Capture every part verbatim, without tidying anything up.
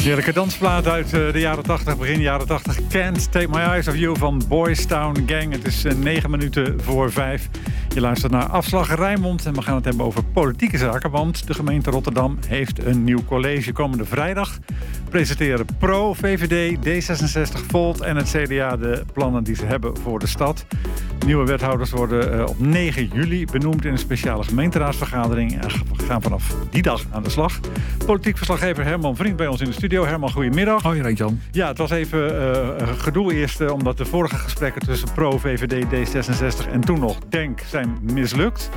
Heerlijke dansplaat uit uh, de jaren tachtig, begin jaren tachtig. Can't Take My Eyes Off You van Boys Town Gang. Het is uh, negen minuten voor vijf. Je luistert naar Afslag Rijnmond en we gaan het hebben over politieke zaken. Want de gemeente Rotterdam heeft een nieuw college. Komende vrijdag presenteren Pro, V V D, D zesenzestig, Volt en het C D A de plannen die ze hebben voor de stad. Nieuwe wethouders worden uh, op negen juli benoemd in een speciale gemeenteraadsvergadering. En we gaan vanaf die dag aan de slag. Politiek verslaggever Herman Vriend bij ons in de studio. Herman, goedemiddag. Hoi, Rijntjan. Ja, het was even uh, gedoe eerst, uh, omdat de vorige gesprekken tussen Pro, V V D, D zesenzestig en toen nog Denk zijn mislukt.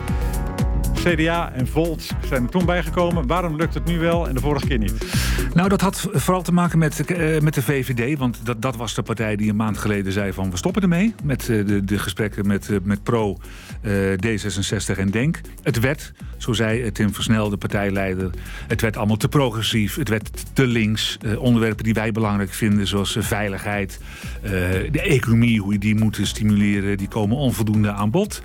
C D A en Volt zijn er toen bijgekomen. Waarom lukt het nu wel en de vorige keer niet? Nou, dat had vooral te maken met, uh, met de V V D. Want dat, dat was de partij die een maand geleden zei van we stoppen ermee. Met uh, de, de gesprekken met, uh, met Pro, uh, D zesenzestig en Denk. Het werd, zo zei Tim Versnel, de partijleider, het werd allemaal te progressief. Het werd te links. Uh, onderwerpen die wij belangrijk vinden, zoals uh, veiligheid, uh, de economie, hoe je die moet stimuleren, die komen onvoldoende aan bod.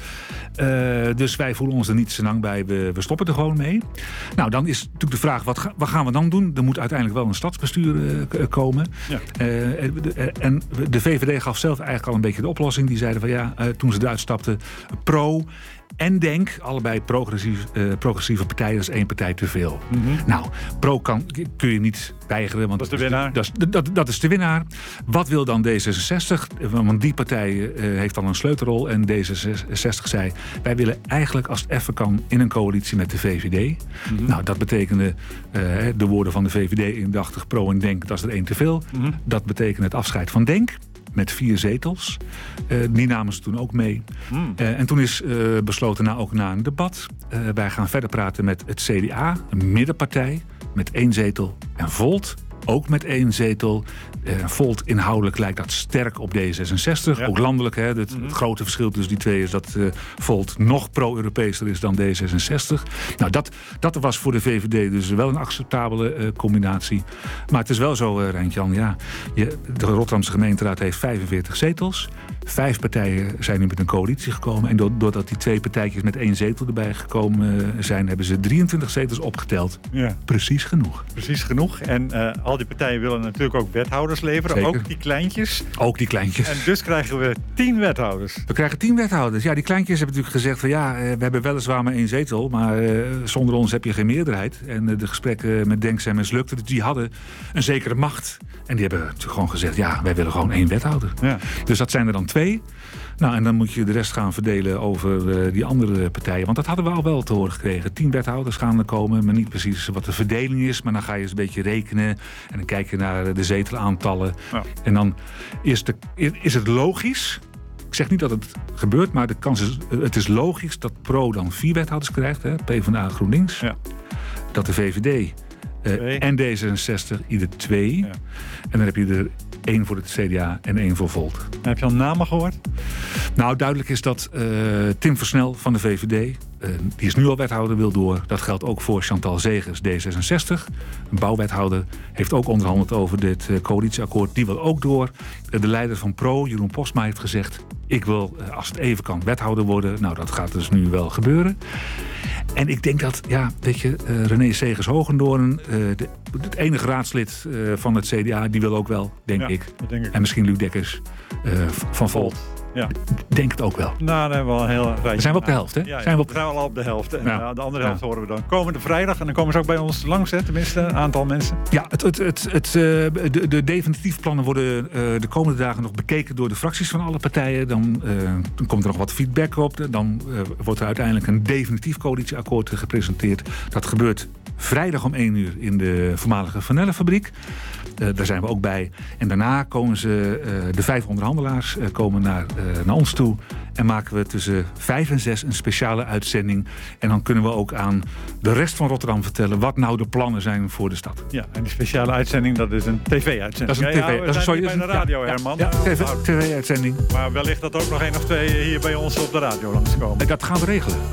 Uh, dus wij voelen ons er niet zo lang bij. We, we stoppen er gewoon mee. Nou, dan is natuurlijk de vraag, wat, ga, wat gaan we dan doen? Er moet uiteindelijk wel een stadsbestuur uh, komen. Ja. Uh, en de V V D gaf zelf eigenlijk al een beetje de oplossing. Die zeiden van ja, uh, toen ze eruit stapten, Pro en Denk, allebei progressief, uh, progressieve partijen, dat is één partij te veel. Mm-hmm. Nou, Pro kan, kun je niet weigeren, want dat is de winnaar. Dat is, dat, dat is de winnaar. Wat wil dan D zesenzestig? Want die partij uh, heeft dan een sleutelrol en D zesenzestig zei, wij willen eigenlijk als het even kan in een coalitie met de V V D. Mm-hmm. Nou, dat betekende uh, de woorden van de V V D indachtig, Pro en Denk, dat is er één te veel. Mm-hmm. Dat betekent het afscheid van Denk. Met vier zetels. Uh, die namen ze toen ook mee. Mm. Uh, en toen is uh, besloten, na, ook na een debat, Uh, wij gaan verder praten met het C D A, een middenpartij, met één zetel. En Volt, ook met één zetel. Uh, Volt inhoudelijk lijkt dat sterk op D zesenzestig. Ja. Ook landelijk. Hè, het, mm-hmm. het grote verschil tussen die twee is dat uh, Volt nog pro-Europeeser is dan D zesenzestig. Nou, dat, dat was voor de V V D dus wel een acceptabele uh, combinatie. Maar het is wel zo, uh, Rijntjan, ja, je, de Rotterdamse gemeenteraad heeft vijfenveertig zetels. Vijf partijen zijn nu met een coalitie gekomen. En doordat die twee partijtjes met één zetel erbij gekomen zijn, hebben ze drieëntwintig zetels opgeteld. Ja. Precies genoeg. Precies genoeg. En uh, al die partijen willen natuurlijk ook wethouders leveren. Zeker. Ook die kleintjes. Ook die kleintjes. En dus krijgen we tien wethouders. We krijgen tien wethouders. Ja, die kleintjes hebben natuurlijk gezegd van ja, we hebben weliswaar maar één zetel, maar uh, zonder ons heb je geen meerderheid. En uh, de gesprekken met Denk zijn mislukt. Dus die hadden een zekere macht. En die hebben gewoon gezegd, ja, wij willen gewoon één wethouder. Ja. Dus dat zijn er dan twee. Nou, en dan moet je de rest gaan verdelen over uh, die andere partijen. Want dat hadden we al wel te horen gekregen. Tien wethouders gaan er komen, maar niet precies wat de verdeling is. Maar dan ga je eens een beetje rekenen. En dan kijk je naar de zetelaantallen. Ja. En dan is, de, is het logisch. Ik zeg niet dat het gebeurt, maar de kans is, het is logisch dat Pro dan vier wethouders krijgt. Hè, PvdA, GroenLinks. Ja. Dat de V V D uh, en D zesenzestig ieder twee. Ja. En dan heb je er één voor het C D A en één voor Volt. Heb je al namen gehoord? Nou, duidelijk is dat uh, Tim Versnel van de V V D, uh, die is nu al wethouder, wil door. Dat geldt ook voor Chantal Zegers, D zesenzestig. Een bouwwethouder, heeft ook onderhandeld over dit uh, coalitieakkoord. Die wil ook door. Uh, de leider van Pro, Jeroen Postma, heeft gezegd, ik wil, uh, als het even kan, wethouder worden. Nou, dat gaat dus nu wel gebeuren. En ik denk dat, ja, weet je, uh, René Segers-Hogendoorn, uh, de, het enige raadslid uh, van het C D A, die wil ook wel, denk, ja, ik. denk ik. En misschien Luc Dekkers uh, van Volt. Ja. Denk het ook wel. Nou, dan hebben we al een heel rijtje. Dan zijn we op de helft, hè? Ja, ja, zijn we op... al op de helft. En ja. de andere helft ja. horen we dan komende vrijdag. En dan komen ze ook bij ons langs, hè? Tenminste, een aantal mensen. Ja, het, het, het, het, de, de definitieve plannen worden uh, de komende dagen nog bekeken door de fracties van alle partijen. Dan, uh, dan komt er nog wat feedback op. Dan uh, wordt er uiteindelijk een definitief coalitieakkoord gepresenteerd. Dat gebeurt vrijdag om één uur in de voormalige Vanellenfabriek. Uh, daar zijn we ook bij. En daarna komen ze, uh, de vijf onderhandelaars uh, komen naar, uh, naar ons toe. En maken we tussen vijf en zes een speciale uitzending. En dan kunnen we ook aan de rest van Rotterdam vertellen wat nou de plannen zijn voor de stad. Ja, en die speciale uitzending, dat is een tv-uitzending. Dat is een tv. Ja, ja, we dat is, sorry, bij de radio, ja, Herman. Ja, ja, tv-uitzending. Maar wellicht dat ook nog één of twee hier bij ons op de radio langskomen. Dat gaan we regelen.